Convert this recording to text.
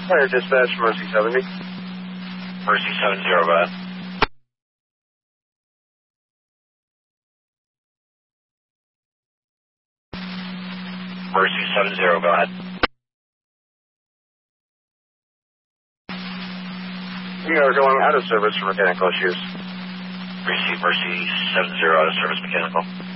Fire dispatch, Mercy 70. Mercy 70, go ahead. Mercy 70, go ahead. We are going out of service for mechanical issues. Receive Mercy 70, out of service mechanical.